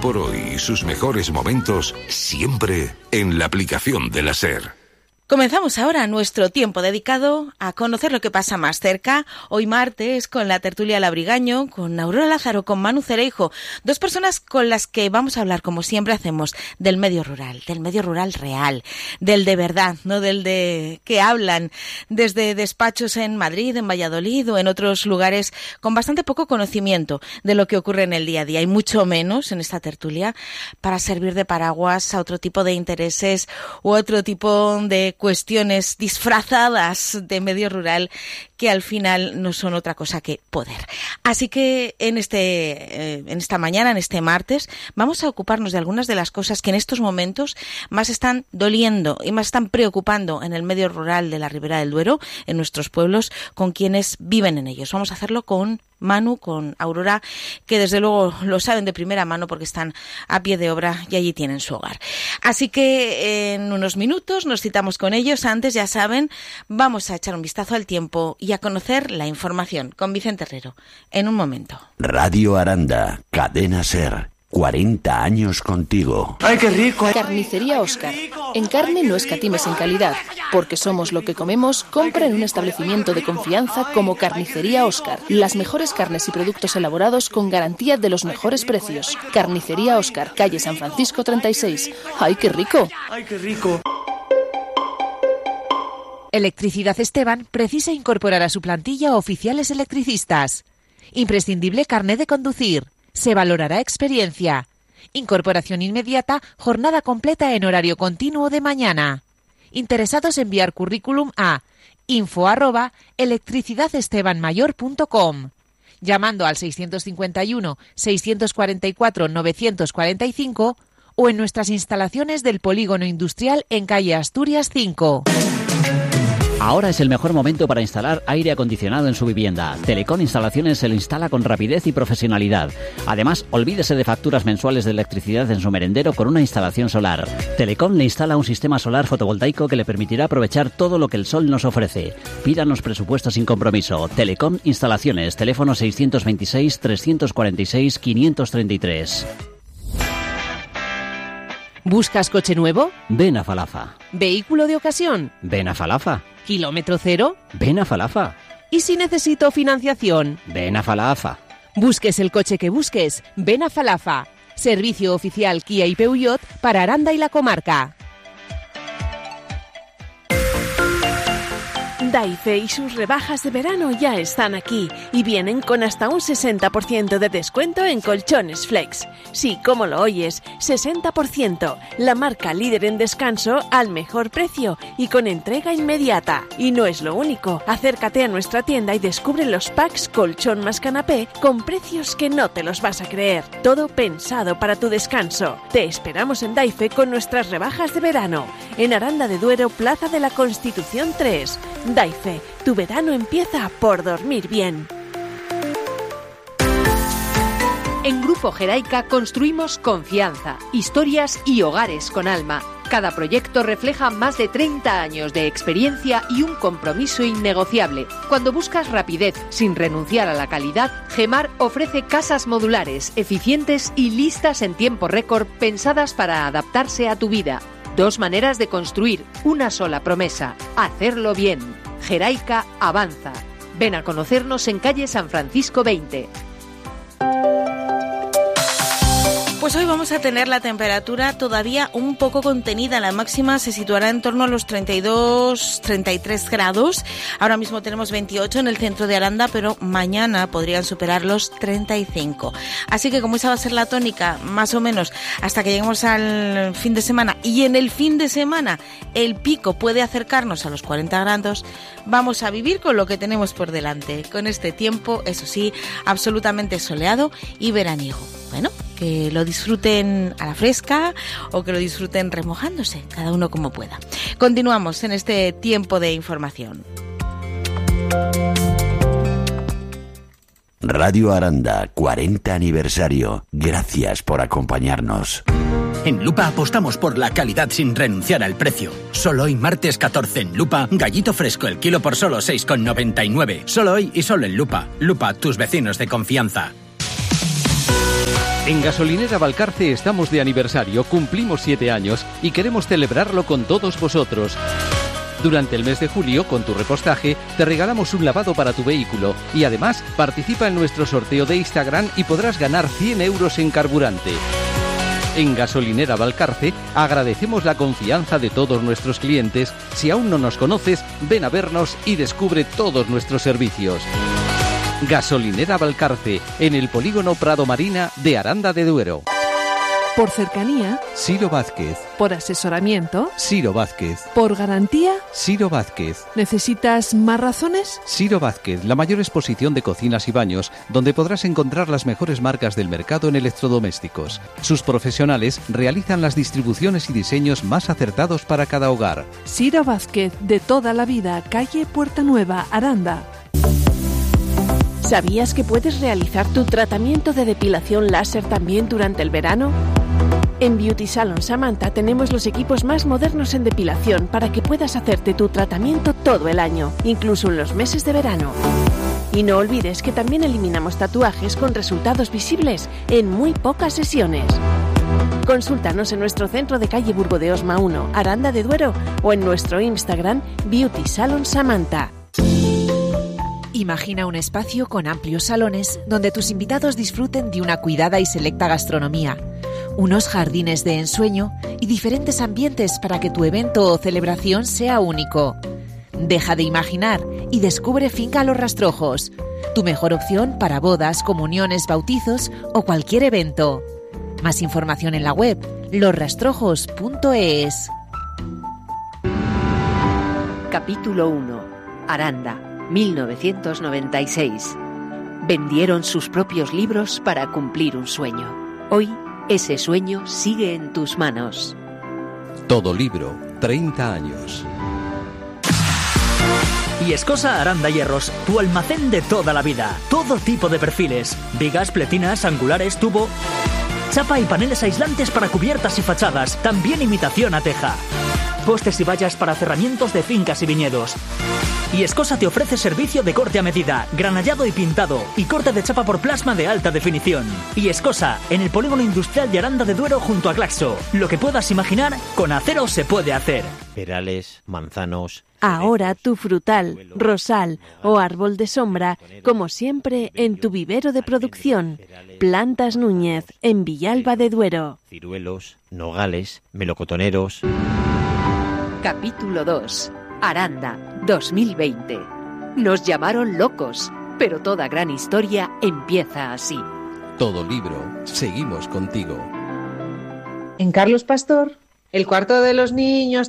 por hoy y sus mejores momentos siempre en la aplicación de la SER. Comenzamos ahora nuestro tiempo dedicado a conocer lo que pasa más cerca. Hoy martes con la tertulia Labrigaño, con Aurora Lázaro, con Manu Cereijo, dos personas con las que vamos a hablar, como siempre hacemos, del medio rural real, del de verdad, no del de que hablan desde despachos en Madrid, en Valladolid o en otros lugares con bastante poco conocimiento de lo que ocurre en el día a día, y mucho menos en esta tertulia para servir de paraguas a otro tipo de intereses u otro tipo de cuestiones disfrazadas de medio rural que al final no son otra cosa que poder. Así que en esta mañana, en este martes, vamos a ocuparnos de algunas de las cosas que en estos momentos más están doliendo y más están preocupando en el medio rural de la Ribera del Duero, en nuestros pueblos, con quienes viven en ellos. Vamos a hacerlo con Manu, con Aurora, que desde luego lo saben de primera mano porque están a pie de obra y allí tienen su hogar. Así que en unos minutos nos citamos con ellos. Antes, ya saben, vamos a echar un vistazo al tiempo y a conocer la información con Vicente Herrero. En un momento. Radio Aranda, Cadena SER. 40 años contigo. ¡Ay, qué rico! Carnicería Óscar. En carne no escatimes en calidad. Porque somos lo que comemos, compra en un establecimiento de confianza como Carnicería Óscar. Las mejores carnes y productos elaborados con garantía de los mejores precios. Carnicería Óscar, calle San Francisco 36. ¡Ay, qué rico! ¡Ay, qué rico! Electricidad Esteban precisa incorporar a su plantilla oficiales electricistas. Imprescindible carné de conducir. Se valorará experiencia. Incorporación inmediata, jornada completa en horario continuo de mañana. Interesados enviar currículum a info@electricidadestebanmayor.com, llamando al 651 644 945 o en nuestras instalaciones del Polígono Industrial en calle Asturias 5. Ahora es el mejor momento para instalar aire acondicionado en su vivienda. Telecom Instalaciones se lo instala con rapidez y profesionalidad. Además, olvídese de facturas mensuales de electricidad en su merendero con una instalación solar. Telecom le instala un sistema solar fotovoltaico que le permitirá aprovechar todo lo que el sol nos ofrece. Pídanos presupuestos sin compromiso. Telecom Instalaciones, teléfono 626 346 533. ¿Buscas coche nuevo? Ven a Falafa. ¿Vehículo de ocasión? Ven a Falafa. ¿Kilómetro cero? Ven a Falafa. ¿Y si necesito financiación? Ven a Falafa. Busques el coche que busques, ven a Falafa. Servicio oficial Kia y Peugeot para Aranda y la comarca. Daife y sus rebajas de verano ya están aquí y vienen con hasta un 60% de descuento en colchones Flex. Sí, como lo oyes, 60%. La marca líder en descanso al mejor precio y con entrega inmediata. Y no es lo único. Acércate a nuestra tienda y descubre los packs colchón más canapé con precios que no te los vas a creer. Todo pensado para tu descanso. Te esperamos en Daife con nuestras rebajas de verano. En Aranda de Duero, Plaza de la Constitución 3. Daife, tu verano empieza por dormir bien. En Grupo Geraica construimos confianza, historias y hogares con alma. Cada proyecto refleja más de 30 años de experiencia y un compromiso innegociable. Cuando buscas rapidez sin renunciar a la calidad, Gemar ofrece casas modulares, eficientes y listas en tiempo récord, pensadas para adaptarse a tu vida. 2 maneras de construir, una sola promesa: hacerlo bien. Geraica avanza. Ven a conocernos en calle San Francisco 20. Pues hoy vamos a tener la temperatura todavía un poco contenida. La máxima se situará en torno a los 32-33 grados. Ahora mismo tenemos 28 en el centro de Aranda, pero mañana podrían superar los 35. Así que como esa va a ser la tónica, más o menos, hasta que lleguemos al fin de semana, y en el fin de semana el pico puede acercarnos a los 40 grados, vamos a vivir con lo que tenemos por delante, con este tiempo, eso sí, absolutamente soleado y veraniego. Bueno, que lo disfruten a la fresca o que lo disfruten remojándose, cada uno como pueda. Continuamos en este tiempo de información. Radio Aranda, 40 aniversario. Gracias por acompañarnos. En Lupa apostamos por la calidad sin renunciar al precio. Solo hoy, martes 14, en Lupa, gallito fresco el kilo por solo 6,99. Solo hoy y solo en Lupa. Lupa, tus vecinos de confianza. En Gasolinera Valcarce estamos de aniversario, cumplimos 7 años y queremos celebrarlo con todos vosotros. Durante el mes de julio, con tu repostaje, te regalamos un lavado para tu vehículo y además participa en nuestro sorteo de Instagram y podrás ganar 100 euros en carburante. En Gasolinera Valcarce agradecemos la confianza de todos nuestros clientes. Si aún no nos conoces, ven a vernos y descubre todos nuestros servicios. Gasolinera Valcarce, en el polígono Prado Marina de Aranda de Duero. Por cercanía, Siro Vázquez. por asesoramiento, Siro Vázquez. por garantía. Siro Vázquez. ¿Necesitas más razones? Siro Vázquez, la mayor exposición de cocinas y baños, donde podrás encontrar las mejores marcas del mercado en electrodomésticos. Sus profesionales realizan las distribuciones y diseños más acertados para cada hogar. Siro Vázquez, de toda la vida, calle Puerta Nueva, Aranda. ¿Sabías que puedes realizar tu tratamiento de depilación láser también durante el verano? En Beauty Salon Samantha tenemos los equipos más modernos en depilación para que puedas hacerte tu tratamiento todo el año, incluso en los meses de verano. Y no olvides que también eliminamos tatuajes con resultados visibles en muy pocas sesiones. Consúltanos en nuestro centro de calle Burgo de Osma 1, Aranda de Duero, o en nuestro Instagram Beauty Salon Samantha. Imagina un espacio con amplios salones donde tus invitados disfruten de una cuidada y selecta gastronomía, unos jardines de ensueño y diferentes ambientes para que tu evento o celebración sea único. Deja de imaginar y descubre Finca Los Rastrojos, tu mejor opción para bodas, comuniones, bautizos o cualquier evento. Más información en la web losrastrojos.es. Capítulo 1. Aranda, 1996. Vendieron sus propios libros para cumplir un sueño. Hoy, ese sueño sigue en tus manos. Todo libro, 30 años. Yescosa Aranda Hierros, tu almacén de toda la vida. Todo tipo de perfiles, vigas, pletinas, angulares, tubo, chapa y paneles aislantes para cubiertas y fachadas, también imitación a teja. Postes y vallas para cerramientos de fincas y viñedos. Yescosa te ofrece servicio de corte a medida, granallado y pintado, y corte de chapa por plasma de alta definición. Yescosa, en el polígono industrial de Aranda de Duero junto a Claxo. Lo que puedas imaginar, con acero se puede hacer. Perales, manzanos... Ahora tu frutal, rosal o árbol de sombra, como siempre en tu vivero de producción. Plantas Núñez, en Villalba de Duero. Ciruelos, nogales, melocotoneros... Capítulo 2. Aranda, 2020. Nos llamaron locos, pero toda gran historia empieza así. Todo libro, seguimos contigo. En Carlos Pastor, el cuarto de los niños